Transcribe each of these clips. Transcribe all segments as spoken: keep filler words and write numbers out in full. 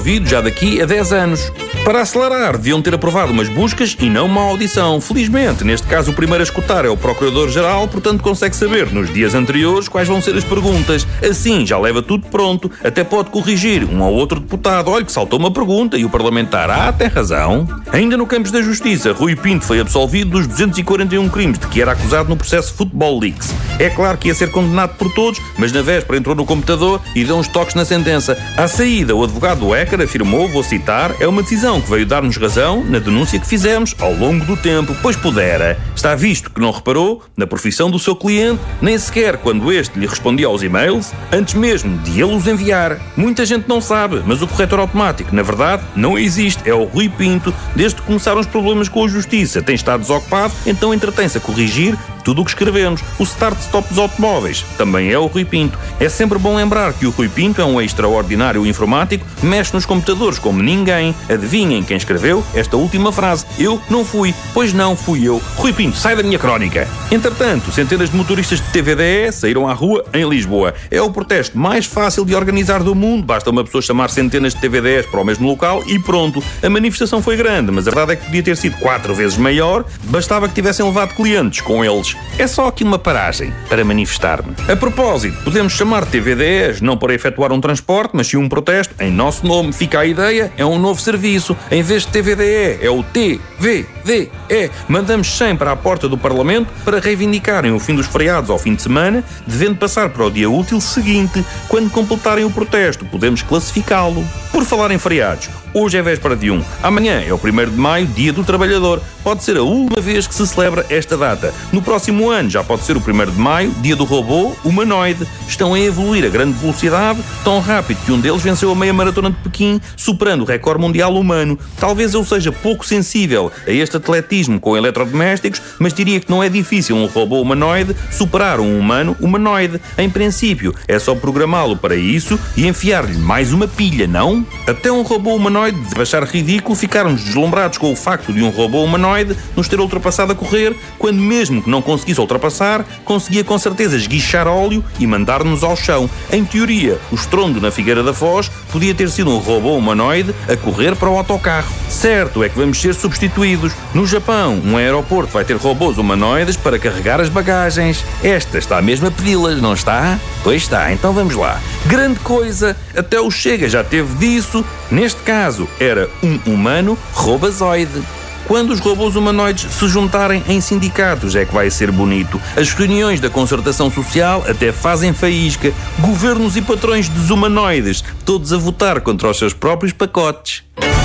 já daqui a dez anos. Para acelerar, deviam ter aprovado umas buscas e não uma audição. Felizmente, neste caso, o primeiro a escutar é o Procurador-Geral, portanto consegue saber nos dias anteriores quais vão ser as perguntas. Assim, já leva tudo pronto, até pode corrigir um ou outro deputado. Olha que saltou uma pergunta e o parlamentar, ah, tem razão. Ainda no campo da Justiça, Rui Pinto foi absolvido dos duzentos e quarenta e um crimes de que era acusado no processo Football Leaks. É claro que ia ser condenado por todos, mas na véspera entrou no computador e deu uns toques na sentença. À saída, o advogado do Écar afirmou, vou citar, é uma decisão que veio dar-nos razão na denúncia que fizemos ao longo do tempo, pois pudera. Está visto que não reparou na profissão do seu cliente, nem sequer quando este lhe respondia aos e-mails, antes mesmo de ele os enviar. Muita gente não sabe, mas o corretor automático, na verdade, não existe. É o Rui Pinto. Desde que começaram os problemas com a Justiça, tem estado desocupado, então entretém-se a corrigir tudo o que escrevemos. O start-stop dos automóveis também é o Rui Pinto. É sempre bom lembrar que o Rui Pinto é um extraordinário informático, mexe nos computadores como ninguém. Adivinhem quem escreveu esta última frase. Eu não fui. Pois não, fui eu. Rui Pinto, sai da minha crónica. Entretanto, centenas de motoristas de T V D E saíram à rua em Lisboa. É o protesto mais fácil de organizar do mundo. Basta uma pessoa chamar centenas de T V D Es para o mesmo local e pronto. A manifestação foi grande, mas a verdade é que podia ter sido quatro vezes maior. Bastava que tivessem levado clientes com eles. É só aqui uma paragem para manifestar-me. A propósito, podemos chamar T V D Es não para efetuar um transporte, mas sim um protesto em nosso nome. Fica a ideia, é um novo serviço. Em vez de T V D E, é o T V D E. Mandamos cem para a porta do Parlamento para reivindicarem o fim dos feriados ao fim de semana, devendo passar para o dia útil seguinte, quando completarem o protesto. Podemos classificá-lo. Por falar em feriados, hoje é véspera de um. Amanhã é o primeiro de maio, Dia do Trabalhador. Pode ser a última vez que se celebra esta data. No próximo ano já pode ser o primeiro de maio, Dia do Robô Humanoide. Estão a evoluir a grande velocidade, tão rápido que um deles venceu a meia maratona de Pequim, superando o recorde mundial humano. Talvez eu seja pouco sensível a este atletismo com eletrodomésticos, mas diria que não é difícil um robô humanoide superar um humano humanoide. Em princípio, é só programá-lo para isso e enfiar-lhe mais uma pilha, não? Até um robô humanoide deve achar ridículo ficarmos deslumbrados com o facto de um robô humanoide nos ter ultrapassado a correr, quando mesmo que não conseguisse ultrapassar, conseguia com certeza esguichar óleo e mandar-nos ao chão. Em teoria, o estrondo na Figueira da Foz podia ter sido um robô humanoide a correr para o autocarro. Certo é que vamos ser substituídos. No Japão, um aeroporto vai ter robôs humanoides para carregar as bagagens. Esta está mesmo a pedi-las, não está? Pois está, então vamos lá. Grande coisa, até o Chega já teve disso. Neste caso, era um humano robazoide. Quando os robôs humanoides se juntarem em sindicatos é que vai ser bonito. As reuniões da concertação social até fazem faísca. Governos e patrões dos humanoides, todos a votar contra os seus próprios pacotes.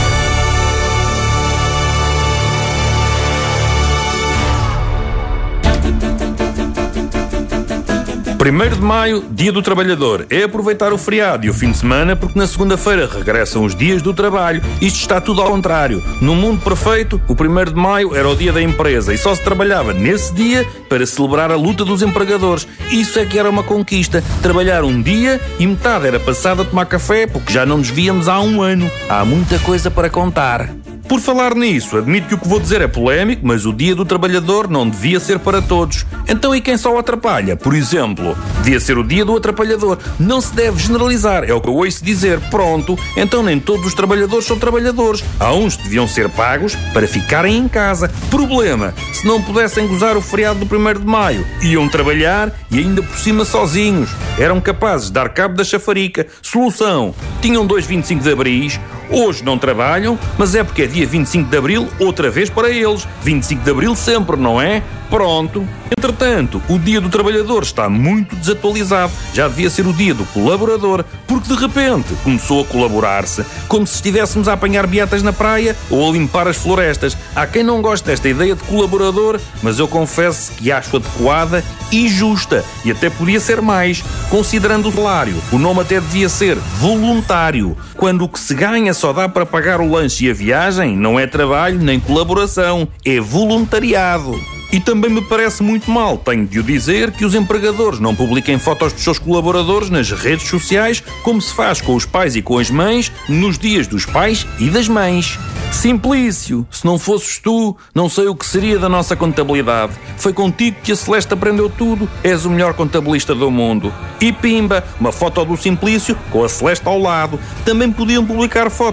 primeiro de maio, Dia do Trabalhador. É aproveitar o feriado e o fim de semana porque na segunda-feira regressam os dias do trabalho. Isto está tudo ao contrário. No mundo perfeito, o primeiro de maio era o dia da empresa e só se trabalhava nesse dia para celebrar a luta dos empregadores. Isso é que era uma conquista. Trabalhar um dia e metade era passada a tomar café porque já não nos víamos há um ano. Há muita coisa para contar. Por falar nisso, admito que o que vou dizer é polémico, mas o Dia do Trabalhador não devia ser para todos. Então e quem só o atrapalha? Por exemplo, devia ser o Dia do Atrapalhador. Não se deve generalizar, é o que eu ouço dizer. Pronto, então nem todos os trabalhadores são trabalhadores. Há uns que deviam ser pagos para ficarem em casa. Problema, se não pudessem gozar o feriado do primeiro de maio, iam trabalhar e ainda por cima sozinhos. Eram capazes de dar cabo da chafarica. Solução, tinham dois vinte e cinco de abris. Hoje não trabalham, mas é porque é dia vinte e cinco de abril, outra vez para eles. vinte e cinco de abril sempre, não é? Pronto. Entretanto, o Dia do Trabalhador está muito desatualizado. Já devia ser o Dia do Colaborador, porque de repente começou a colaborar-se, como se estivéssemos a apanhar beatas na praia ou a limpar as florestas. Há quem não goste desta ideia de colaborador, mas eu confesso que acho adequada e justa, e até podia ser mais, considerando o salário. O nome até devia ser voluntário. Quando o que se ganha só dá para pagar o lanche e a viagem, não é trabalho nem colaboração, é voluntariado. E também me parece muito mal, tenho de o dizer, que os empregadores não publiquem fotos dos seus colaboradores nas redes sociais, como se faz com os pais e com as mães, nos dias dos pais e das mães. Simplício, se não fosses tu, não sei o que seria da nossa contabilidade. Foi contigo que a Celeste aprendeu tudo, és o melhor contabilista do mundo. E pimba, uma foto do Simplício com a Celeste ao lado. Também podiam publicar fotos